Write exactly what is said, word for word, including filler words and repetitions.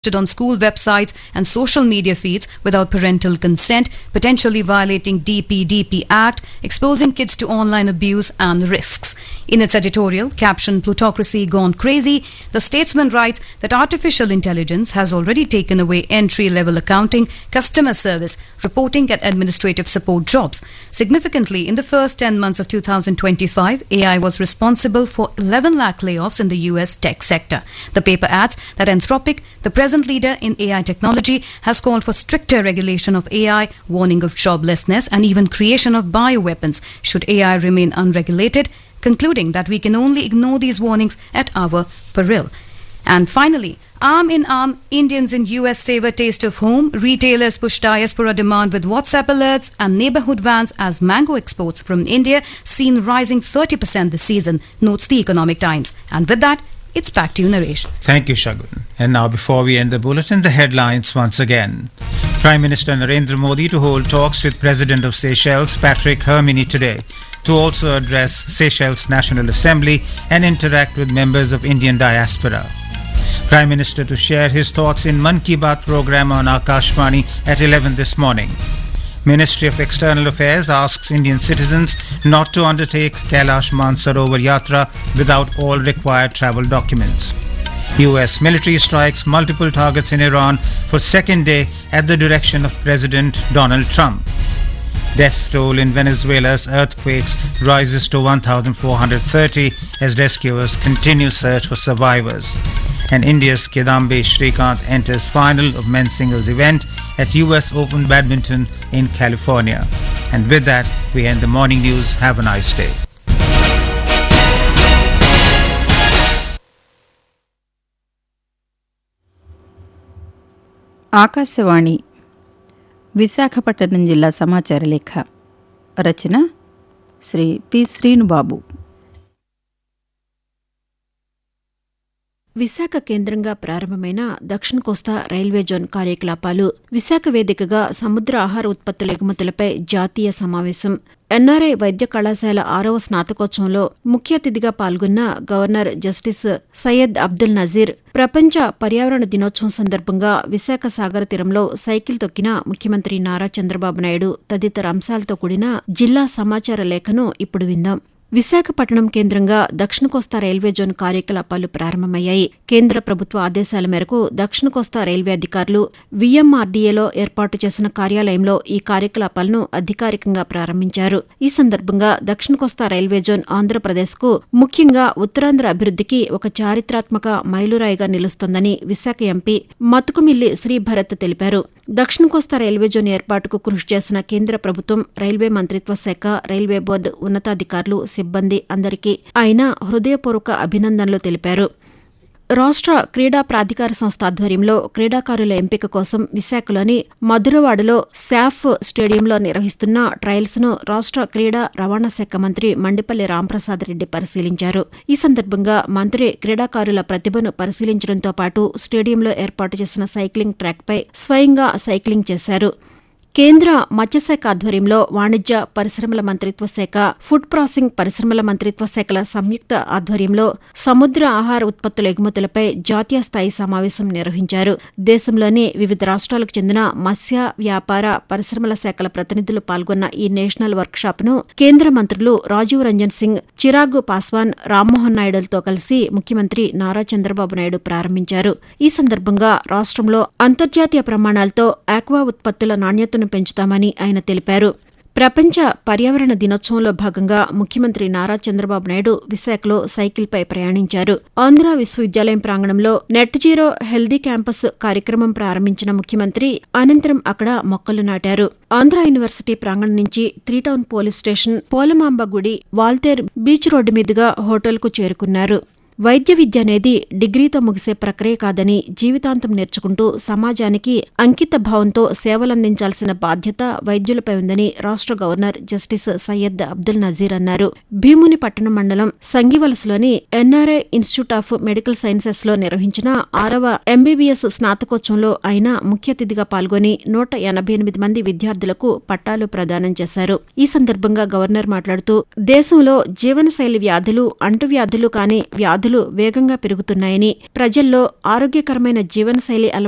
on school websites and social media feeds without parental consent, potentially violating D P D P Act, exposing kids to online abuse and risks. In its editorial, captioned Plutocracy Gone Crazy, the statesman writes that artificial intelligence has already taken away entry-level accounting, customer service, reporting and administrative support jobs. Significantly, in the first ten months of two thousand twenty-five, A I was responsible for eleven lakh layoffs in the U S tech sector. The paper adds that Anthropic, the present leader in A I technology, has called for stricter regulation of A I, warning of joblessness and even creation of bioweapons should A I remain unregulated, concluding that we can only ignore these warnings at our peril. And finally, arm in arm, Indians in U S save a taste of home. Retailers push diaspora demand with WhatsApp alerts and neighborhood vans as mango exports from India seen rising thirty percent this season, notes the Economic Times. And with that, it's back to you, Naresh. Thank you, Shagun. And now, before we end the bulletin, the headlines once again. Prime Minister Narendra Modi to hold talks with President of Seychelles, Patrick Herminy, today, to also address Seychelles National Assembly and interact with members of Indian diaspora. Prime Minister to share his thoughts in Mann Ki Baat program on Akashvani at eleven this morning. Ministry of External Affairs asks Indian citizens not to undertake Kailash Mansarovar Yatra without all required travel documents. U S military strikes multiple targets in Iran for second day at the direction of President Donald Trump. Death toll in Venezuela's earthquakes rises to one thousand four hundred thirty as rescuers continue search for survivors. And India's Kidambi Srikanth enters final of men's singles event at U S Open Badminton in California. And with that, we end the morning news. Have a nice day. Akashvani Visakhapatnam జిల్లా సమాచార లేఖ రచన Shri P Srinubabu. Visakha కేంద్రంగా ప్రారంభమైన దక్షిణ కోస్తా railway zone కార్యకలాపాలు, విశాఖ వేదికగా సముద్ర ఆహార ఉత్పత్తుల ఎగుమతులపై జాతీయ సమావేశం, ఎన్ఆర్ఐ వైద్య కళాశాల ఆరవ స్నాతకోత్సవంలో ముఖ్య అతిథిగా పాల్గొన్న గవర్నర్ జస్టిస్ సయ్యద్ అబ్దుల్ నజీర్, ప్రపంచ పర్యావరణ దినోత్సవం సందర్భంగా విశాఖ సాగర తీరంలో సైకిల్ తొక్కిన ముఖ్యమంత్రి నారా చంద్రబాబు నాయుడు తదితర అంశాలతో కూడిన జిల్లా సమాచార లేఖను ఇప్పుడు విందాం. విశాఖపట్నం కేంద్రంగా దక్షిణ కోస్తా రైల్వే జోన్ కార్యకలాపాలు ప్రారంభమయ్యాయి. కేంద్ర ప్రభుత్వ ఆదేశాల మేరకు దక్షిణ కోస్తా రైల్వే అధికారులు వీఎంఆర్డీఏలో ఏర్పాటు చేసిన కార్యాలయంలో ఈ కార్యకలాపాలను అధికారికంగా ప్రారంభించారు. ఈ సందర్భంగా దక్షిణ కోస్తా రైల్వే జోన్ ఆంధ్రప్రదేశ్కు, ముఖ్యంగా ఉత్తరాంధ్ర అభివృద్ధికి ఒక చారిత్రాత్మక మైలురాయిగా నిలుస్తోందని విశాఖ ఎంపీ మతుకుమిల్లి శ్రీభరత్ తెలిపారు. దక్షిణ కోస్తా రైల్వే జోన్ ఏర్పాటుకు కృషి చేసిన కేంద్ర ప్రభుత్వం, రైల్వే మంత్రిత్వ శాఖ, రైల్వే బోర్డు ఉన్నతాధికారులు, సిబ్బంది అందరికీ ఆయన హృదయపూర్వక అభినందనలు తెలిపారు. రాష్ట్ర క్రీడా ప్రాధికార సంస్థ ఆధ్వర్యంలో క్రీడాకారుల ఎంపిక కోసం విశాఖలోని మధురవాడలో శాఫ్ స్టేడియంలో నిర్వహిస్తున్న ట్రయల్స్ ను రాష్ట్ర క్రీడా రవాణా శాఖ మంత్రి మండిపల్లి రాంప్రసాద్ రెడ్డి పరిశీలించారు. ఈ సందర్భంగా మంత్రి క్రీడాకారుల ప్రతిభను పరిశీలించడంతో పాటు స్టేడియంలో ఏర్పాటు చేసిన సైక్లింగ్ ట్రాక్పై స్వయంగా సైక్లింగ్ చేశారు. కేంద్ర మత్స్యశాఖ ఆధ్వర్యంలో వాణిజ్య పరిశ్రమల మంత్రిత్వ శాఖ, ఫుడ్ ప్రాసెసింగ్ పరిశ్రమల మంత్రిత్వ శాఖల సంయుక్త ఆధ్వర్యంలో సముద్ర ఆహార ఉత్పత్తుల ఎగుమతులపై జాతీయ స్థాయి సమావేశం నిర్వహించారు. దేశంలోని వివిధ రాష్ట్రాలకు చెందిన మత్స్య, వ్యాపార, పరిశ్రమల శాఖల ప్రతినిధులు పాల్గొన్న ఈ నేషనల్ వర్క్షాప్ ను కేంద్ర మంత్రులు రాజీవ్ రంజన్ సింగ్, చిరాగ్ పాస్వాన్, రామ్మోహన్ నాయుడులతో కలిసి ముఖ్యమంత్రి నారా చంద్రబాబు నాయుడు ప్రారంభించారు. ఈ సందర్భంగా రాష్ట్రంలో అంతర్జాతీయ ప్రమాణాలతో ఆక్వా ఉత్పత్తుల నాణ్యతను పెంచుతామని ఆయన తెలిపారు. ప్రపంచ పర్యావరణ దినోత్సవంలో భాగంగా ముఖ్యమంత్రి నారా చంద్రబాబు నాయుడు విశాఖలో సైకిల్పై ప్రయాణించారు. ఆంధ్ర విశ్వవిద్యాలయం ప్రాంగణంలో నెట్ జీరో హెల్దీ క్యాంపస్ కార్యక్రమం ప్రారంభించిన ముఖ్యమంత్రి అనంతరం అక్కడ మొక్కలు నాటారు. ఆంధ్ర యూనివర్సిటీ ప్రాంగణం నుంచి three town police station, Polamamba గుడి, వాల్తేర్ బీచ్ రోడ్డు మీదుగా హోటల్కు చేరుకున్నారు. వైద్య విద్య అనేది డిగ్రీతో ముగిసే ప్రక్రియ కాదని, జీవితాంతం నేర్చుకుంటూ సమాజానికి అంకిత భావంతో సేవలందించాల్సిన బాధ్యత వైద్యులపై ఉందని రాష్ట్ర గవర్నర్ జస్టిస్ సయ్యద్ అబ్దుల్ నజీర్ అన్నారు. భీమునిపట్టణం మండలం సంగివలసలోని NRI institute of medical sciences లో నిర్వహించిన ఆరవ ఎంబీబీఎస్ స్నాతకోత్సవంలో ఆయన ముఖ్య అతిథిగా పాల్గొని నూట ఎనభై ఎనిమిది మంది విద్యార్థులకు పట్టాలు ప్రదానం చేశారు. ఈ సందర్భంగా గవర్నర్ మాట్లాడుతూ, దేశంలో జీవనశైలి వ్యాధులు, అంటువ్యాధులు కాని వ్యాధులు వేగంగా పెరుగుతున్నాయని, ప్రజల్లో ఆరోగ్యకరమైన జీవనశైలి అలవాటు